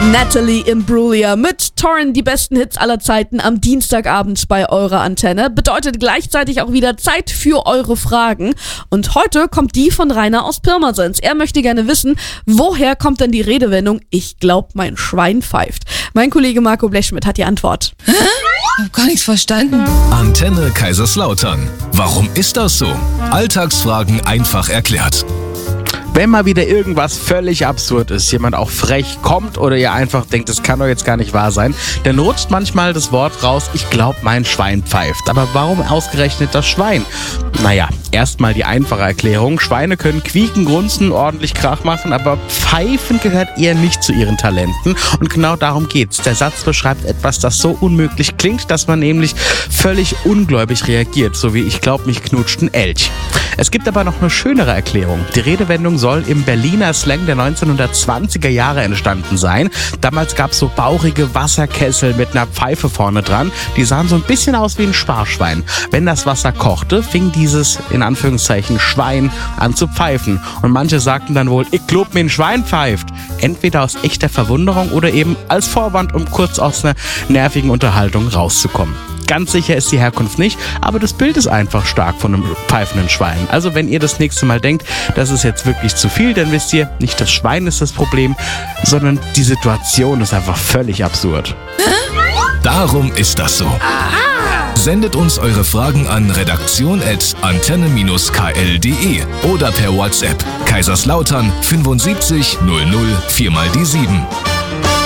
Natalie Imbruglia mit Torn, die besten Hits aller Zeiten am Dienstagabend bei eurer Antenne. Bedeutet gleichzeitig auch wieder Zeit für eure Fragen. Und heute kommt die von Rainer aus Pirmasens. Er möchte gerne wissen, woher kommt denn die Redewendung "Ich glaub, mein Schwein pfeift"? Mein Kollege Marco Blechschmidt hat die Antwort. Hä? Ich hab gar nichts verstanden. Antenne Kaiserslautern. Warum ist das so? Alltagsfragen einfach erklärt. Wenn mal wieder irgendwas völlig absurd ist, jemand auch frech kommt oder ihr einfach denkt, das kann doch jetzt gar nicht wahr sein, dann rutscht manchmal das Wort raus, ich glaube, mein Schwein pfeift. Aber warum ausgerechnet das Schwein? Naja, erstmal die einfache Erklärung. Schweine können quieken, grunzen, ordentlich Krach machen, aber pfeifen gehört eher nicht zu ihren Talenten. Und genau darum geht's. Der Satz beschreibt etwas, das so unmöglich klingt, dass man nämlich völlig ungläubig reagiert, so wie "ich glaub, mich knutscht ein Elch". Es gibt aber noch eine schönere Erklärung. Die Redewendung soll im Berliner Slang der 1920er Jahre entstanden sein. Damals gab es so bauchige Wasserkessel mit einer Pfeife vorne dran. Die sahen so ein bisschen aus wie ein Sparschwein. Wenn das Wasser kochte, fing dieses, in Anführungszeichen, Schwein an zu pfeifen. Und manche sagten dann wohl, "ich glaub, mir ein Schwein pfeift". Entweder aus echter Verwunderung oder eben als Vorwand, um kurz aus einer nervigen Unterhaltung rauszukommen. Ganz sicher ist die Herkunft nicht, aber das Bild ist einfach stark von einem pfeifenden Schwein. Also wenn ihr das nächste Mal denkt, das ist jetzt wirklich zu viel, dann wisst ihr, nicht das Schwein ist das Problem, sondern die Situation ist einfach völlig absurd. Darum ist das so. Sendet uns eure Fragen an redaktion@antenne-kl.de oder per WhatsApp Kaiserslautern 75 00 4 mal die 7.